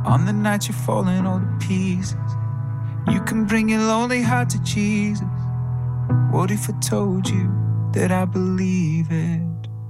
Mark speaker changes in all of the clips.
Speaker 1: On the night you're falling all to pieces, you can bring your lonely heart to Jesus. What if I told you that I believe it?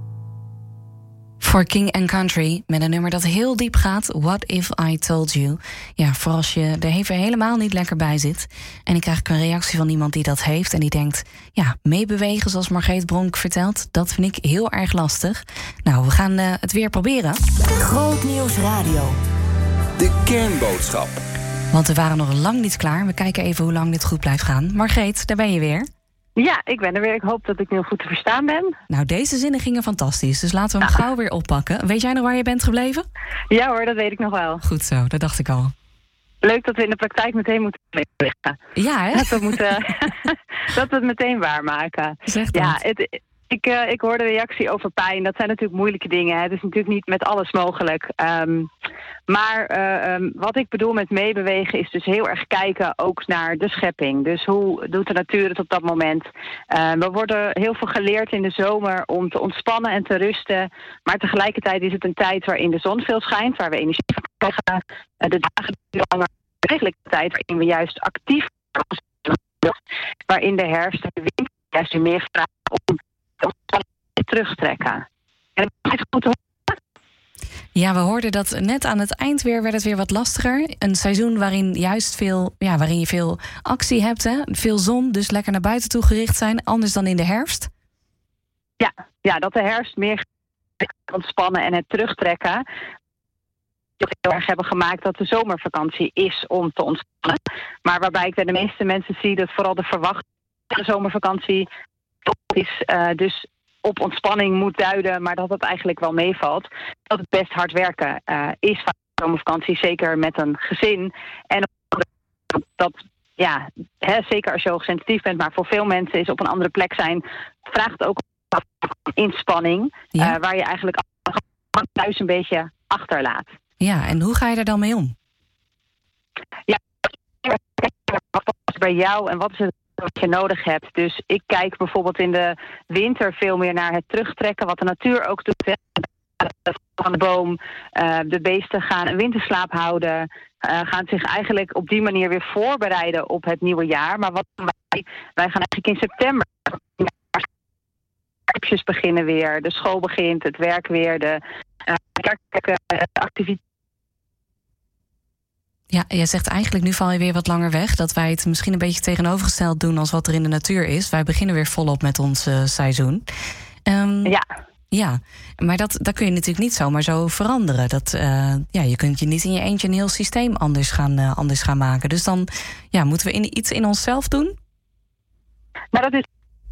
Speaker 2: Voor King and Country, met een nummer dat heel diep gaat. What if I told you? Ja, voor als je er even helemaal niet lekker bij zit. En ik krijg een reactie van iemand die dat heeft en die denkt, ja, meebewegen zoals Margreet Bronk vertelt, dat vind ik heel erg lastig. Nou, we gaan het weer proberen.
Speaker 3: Grootnieuws Radio.
Speaker 4: De kernboodschap.
Speaker 2: Want we waren nog lang niet klaar. We kijken even hoe lang dit goed blijft gaan. Margreet, daar ben je weer.
Speaker 5: Ja, ik ben er weer. Ik hoop dat ik nu goed te verstaan ben.
Speaker 2: Nou, deze zinnen gingen fantastisch. Dus laten we hem gauw weer oppakken. Weet jij nog waar je bent gebleven?
Speaker 5: Ja hoor, dat weet ik nog wel.
Speaker 2: Goed zo, dat dacht ik al.
Speaker 5: Leuk dat we in de praktijk meteen moeten meebewegen.
Speaker 2: Ja, hè?
Speaker 5: Dat we het meteen waarmaken.
Speaker 2: Zeg dat.
Speaker 5: Ja, ik hoorde de reactie over pijn. Dat zijn natuurlijk moeilijke dingen. Het is natuurlijk niet met alles mogelijk. Maar wat ik bedoel met meebewegen is dus heel erg kijken ook naar de schepping. Dus hoe doet de natuur het op dat moment? We worden heel veel geleerd in de zomer om te ontspannen en te rusten. Maar tegelijkertijd is het een tijd waarin de zon veel schijnt, waar we energie van krijgen. De dagen langer. Eigenlijk een tijd waarin we juist actief zijn. Waarin de herfst en de winter juist weer meer vragen om te ontspannen en terugtrekken. En het is goed te horen.
Speaker 2: Ja, we hoorden dat net aan het eind weer werd het weer wat lastiger. Een seizoen waarin juist waarin je veel actie hebt, hè? Veel zon, dus lekker naar buiten toe gericht zijn. Anders dan in de herfst.
Speaker 5: Ja, dat de herfst meer ontspannen en het terugtrekken. Dat heel erg hebben gemaakt dat de zomervakantie is om te ontspannen. Maar waarbij ik bij de meeste mensen zie dat vooral de verwachting van de zomervakantie is, dus op ontspanning moet duiden, maar dat het eigenlijk wel meevalt. Dat het best hard werken is van de zomervakantie, zeker met een gezin. En dat, ja, zeker als je hoogsensitief bent, maar voor veel mensen is op een andere plek zijn, vraagt ook inspanning, waar je eigenlijk thuis een beetje achterlaat.
Speaker 2: Ja, en hoe ga je er dan mee om?
Speaker 5: Ja, wat is bij jou en wat is het wat je nodig hebt? Dus ik kijk bijvoorbeeld in de winter veel meer naar het terugtrekken, wat de natuur ook doet. Hè. Van de boom, de beesten gaan een winterslaap houden, gaan zich eigenlijk op die manier weer voorbereiden op het nieuwe jaar. Maar wat wij gaan eigenlijk in september. De beginnen weer, de school begint, het werk weer, de activiteiten.
Speaker 2: Ja, jij zegt eigenlijk, nu val je weer wat langer weg, dat wij het misschien een beetje tegenovergesteld doen als wat er in de natuur is. Wij beginnen weer volop met ons seizoen. Ja, maar dat kun je natuurlijk niet zomaar zo veranderen. Je kunt je niet in je eentje een heel systeem anders gaan maken. Dus dan moeten we iets in onszelf doen?
Speaker 5: Nou, dat is...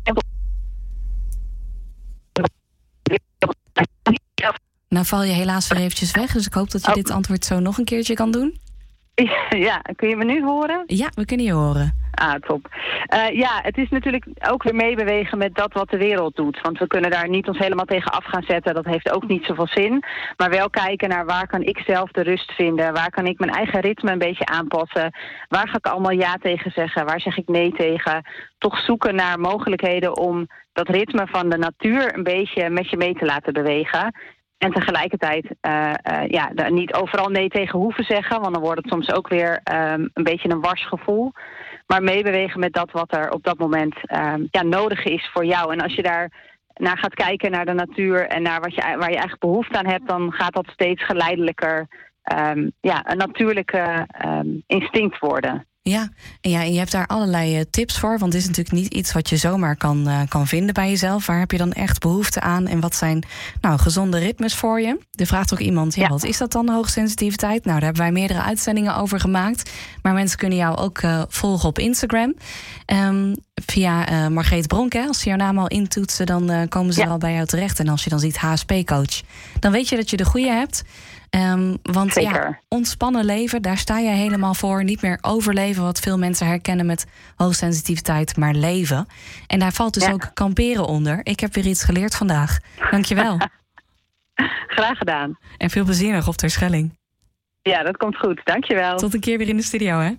Speaker 2: Nou val je helaas weer eventjes weg, dus ik hoop dat je dit antwoord zo nog een keertje kan doen.
Speaker 5: Ja, kun je me nu horen?
Speaker 2: Ja, we kunnen je horen.
Speaker 5: Top. Het is natuurlijk ook weer meebewegen met dat wat de wereld doet. Want we kunnen daar niet ons helemaal tegen af gaan zetten. Dat heeft ook niet zoveel zin. Maar wel kijken naar waar kan ik zelf de rust vinden. Waar kan ik mijn eigen ritme een beetje aanpassen. Waar ga ik allemaal ja tegen zeggen. Waar zeg ik nee tegen. Toch zoeken naar mogelijkheden om dat ritme van de natuur een beetje met je mee te laten bewegen. En tegelijkertijd daar niet overal nee tegen hoeven zeggen. Want dan wordt het soms ook weer een beetje een wars gevoel. Maar meebewegen met dat wat er op dat moment nodig is voor jou. En als je daar naar gaat kijken naar de natuur en naar waar je eigenlijk behoefte aan hebt, dan gaat dat steeds geleidelijker een natuurlijke instinct worden.
Speaker 2: Ja, en je hebt daar allerlei tips voor. Want het is natuurlijk niet iets wat je zomaar kan vinden bij jezelf. Waar heb je dan echt behoefte aan? En wat zijn gezonde ritmes voor je? Er vraagt ook iemand, wat is dat dan, hoogsensitiviteit? Nou, daar hebben wij meerdere uitzendingen over gemaakt. Maar mensen kunnen jou ook volgen op Instagram. Via Margreet Bronk, hè. Als ze jouw naam al intoetsen, dan komen ze al bij jou terecht. En als je dan ziet HSP-coach, dan weet je dat je de goede hebt. Want ontspannen leven, daar sta jij helemaal voor. Niet meer overleven, wat veel mensen herkennen met hoogsensitiviteit, maar leven. En daar valt dus ook kamperen onder. Ik heb weer iets geleerd vandaag. Dankjewel.
Speaker 5: Graag gedaan.
Speaker 2: En veel plezier nog op Terschelling.
Speaker 5: Ja, dat komt goed. Dankjewel.
Speaker 2: Tot een keer weer in de studio, hè?